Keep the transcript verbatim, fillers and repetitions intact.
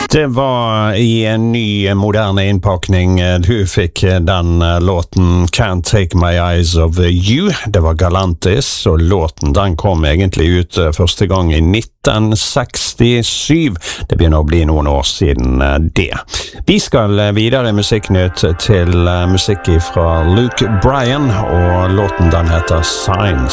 Det var i en ny moderne innpakning du fikk den låten Can't Take My Eyes Off You. Det var Galantis, og låten den kom egentlig ut første gang i nitten sekstisju. Det begynner å bli noen år siden det. Vi skal videre i Musikknytt til musikk fra Luke Bryan, og låten den heter Signs.